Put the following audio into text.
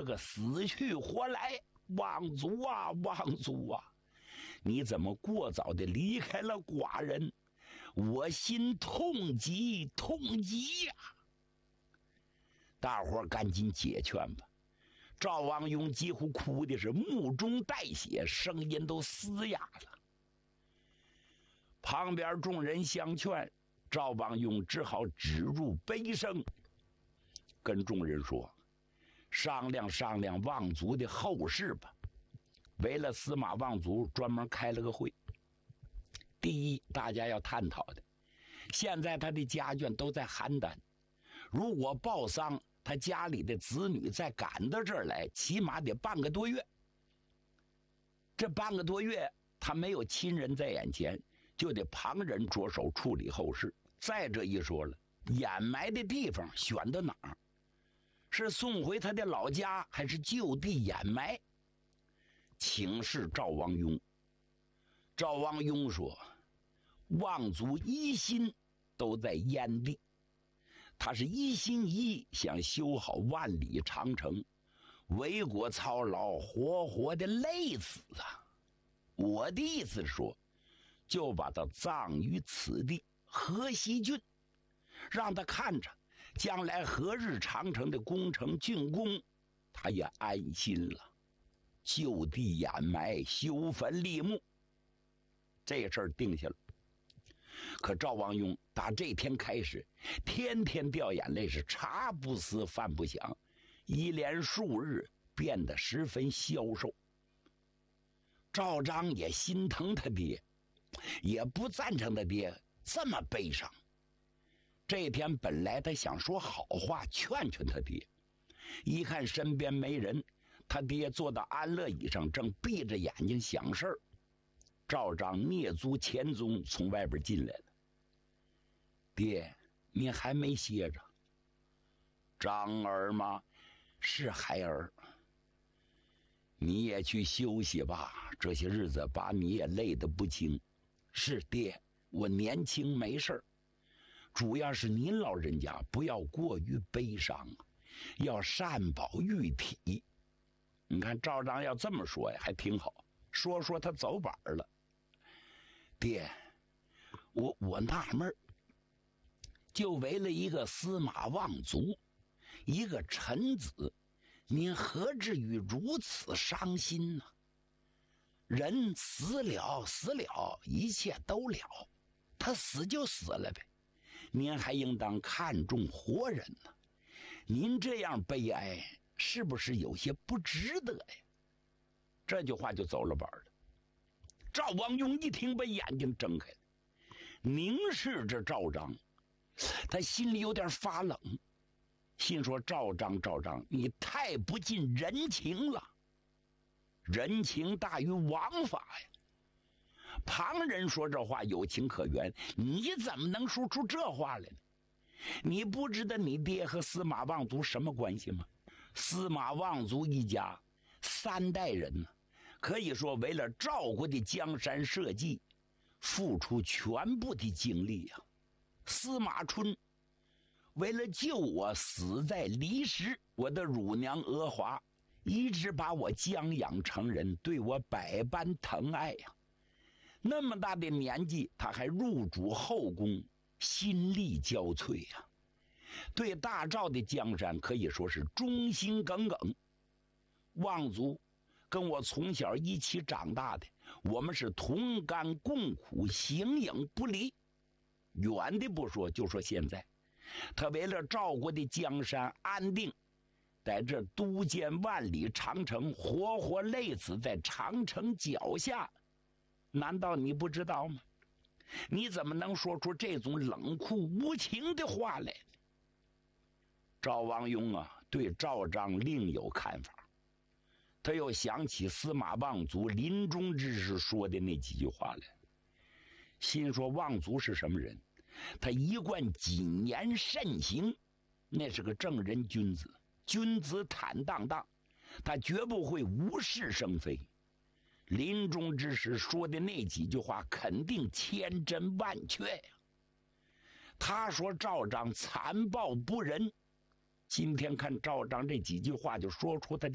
个死去活来。望族啊，望族啊，你怎么过早的离开了寡人？我心痛极痛极呀！大伙儿赶紧解劝吧。赵王雍几乎哭的是目中带血，声音都嘶哑了。旁边众人相劝，赵王雍只好止住悲声，跟众人说：商量商量望族的后事吧。为了司马望族专门开了个会。第一，大家要探讨的，现在他的家眷都在邯郸，如果报丧，他家里的子女再赶到这儿来，起码得半个多月。这半个多月他没有亲人在眼前，就得旁人着手处理后事。再这一说了，掩埋的地方选到哪儿？是送回他的老家，还是就地掩埋？请示赵王雍。赵王雍说：望族一心都在燕地，他是一心一意想修好万里长城，为国操劳，活活的累死啊！我的意思是说，就把他葬于此地河西郡，让他看着将来何日长城的工程竣工，他也安心了。就地掩埋，修坟立墓，这事儿定下了。可赵王雍打这天开始，天天掉眼泪，是茶不思饭不想，一连数日变得十分消瘦。赵章也心疼他爹，也不赞成他爹这么悲伤。这天本来他想说好话劝劝他爹，一看身边没人，他爹坐到安乐椅上，正闭着眼睛想事儿。赵章蹑足潜踪从外边进来了。爹，你还没歇着？张儿吗？是孩儿。你也去休息吧，这些日子把你也累得不轻。是爹，我年轻没事儿，主要是您老人家不要过于悲伤，要善保玉体。你看赵章要这么说呀，还挺好，说他走板了。爹，我纳闷，就为了一个司马望族，一个臣子，您何至于如此伤心呢？人死了，一切都了，他死就死了呗，您还应当看重活人呢。您这样悲哀，是不是有些不值得呀？这句话就走了板了。赵王雍一听，把眼睛睁开了，凝视着赵章，他心里有点发冷，心说：赵章，你太不近人情了，人情大于王法呀。旁人说这话有情可原，你怎么能说出这话来呢？你不知道你爹和司马望族什么关系吗？司马望族一家3代人呢，可以说为了赵国的江山社稷付出全部的精力啊。司马春为了救我死在离石，我的乳娘娥华一直把我将养成人，对我百般疼爱呀。那么大的年纪，他还入主后宫，心力交瘁呀。对大赵的江山可以说是忠心耿耿。望族跟我从小一起长大的，我们是同甘共苦，形影不离。远的不说，就说现在，他为了赵国的江山安定，在这督建万里长城，活活累死在长城脚下，难道你不知道吗？你怎么能说出这种冷酷无情的话来？赵王雍啊，对赵章另有看法。他又想起司马望族临终之时说的那几句话来，心说望族是什么人？他一贯谨言慎行，那是个正人君子，君子坦荡荡，他绝不会无事生非。临终之时说的那几句话肯定千真万确呀。他说赵章残暴不仁，今天看赵章这几句话就说出他